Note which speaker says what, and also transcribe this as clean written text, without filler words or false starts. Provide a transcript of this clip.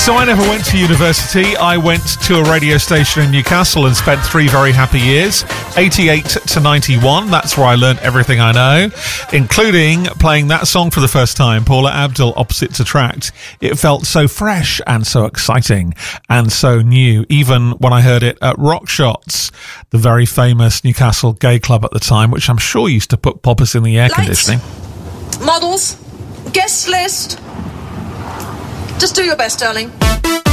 Speaker 1: So I never went to university. I went to a radio station in Newcastle and spent 3 very happy years, 88 to 91. That's where I learned everything I know, including playing that song for the first time, Paula Abdul, Opposites Attract. It felt so fresh and so exciting and so new, even when I heard it at Rock Shots, the very famous Newcastle gay club at the time, which I'm sure used to put poppers in the air conditioning.
Speaker 2: Models, guest list. Just do your best, darling.